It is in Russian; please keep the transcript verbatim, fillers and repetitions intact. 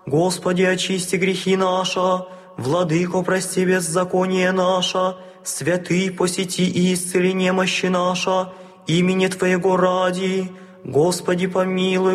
Господи, очисти грехи наши, Владыко, прости беззаконие наше, святый, посети и исцели немощи наша, имени Твоего ради, Господи, помилуй.